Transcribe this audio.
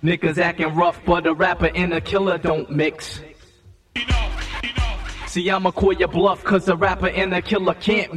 Niggas acting rough, but a rapper and a killer don't mix. See, I'ma call your bluff, cause a rapper and a killer can't